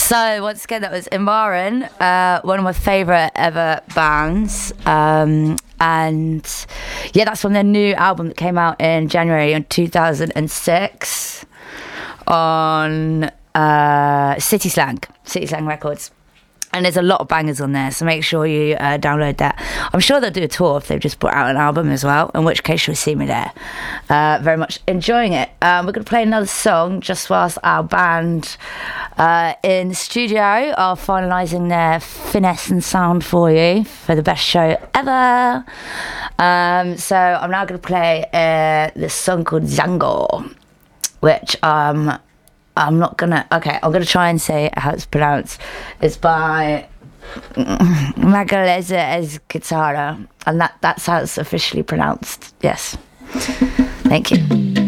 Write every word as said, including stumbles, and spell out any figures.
So once again, that was Imbaran, uh, one of my favourite ever bands, um, and yeah, that's from their new album that came out in January in two thousand six on uh, City Slang, City Slang Records. And there's a lot of bangers on there, so make sure you uh, download that. I'm sure they'll do a tour if they've just put out an album as well, in which case you'll see me there. Uh, very much enjoying it. Um, we're going to play another song just whilst our band uh, in the studio are finalising their finesse and sound for you for the best show ever. Um, so I'm now going to play uh, this song called Zango, which... Um, I'm not gonna. Okay, I'm gonna try and say how it's pronounced. It's by Magalhães Guitarra, and that, that's how it's officially pronounced. Yes. Thank you.